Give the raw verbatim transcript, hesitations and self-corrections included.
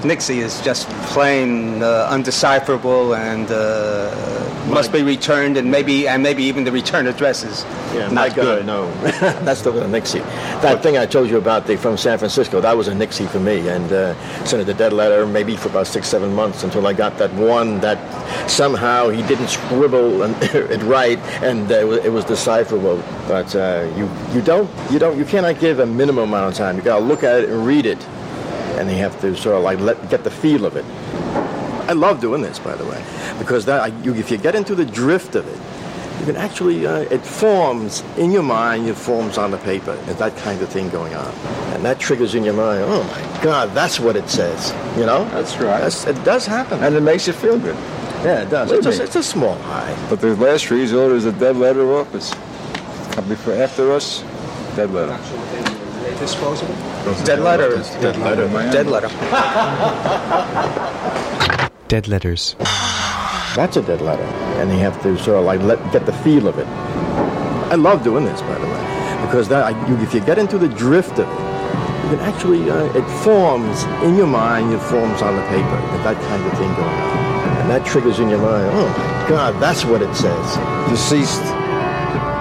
Nixie is just plain uh, undecipherable and uh, must be returned, and maybe and maybe even the return address is yeah, not my good. God, no, that's still a Nixie. That thing I told you about the, from San Francisco, that was a Nixie for me, and uh, sent it the dead letter maybe for about six, seven months until I got that one that somehow he didn't scribble and it right, and uh, it was decipherable. But uh, you you don't you don't you cannot give a minimum amount of time. You got to look at it and read it. And you have to sort of like let, get the feel of it. I love doing this, by the way, because that I, you, if you get into the drift of it, you can actually, uh, it forms in your mind, it forms on the paper. There's that kind of thing going on. And that triggers in your mind, oh my God, that's what it says, you know? That's right. That's, it does happen. And it makes you feel good. Yeah, it does. It's a, it's a small high. But the last result is a dead letter office. Company for after us, dead letter. Disposable? Dead letter. Dead letter. Dead letter. Dead letters. That's a dead letter. And you have to sort of like let, get the feel of it. I love doing this, by the way, because that I, you, if you get into the drift of it, you can actually, uh, it forms in your mind, it forms on the paper. There's that kind of thing going on. And that triggers in your mind, oh my God, that's what it says. Deceased.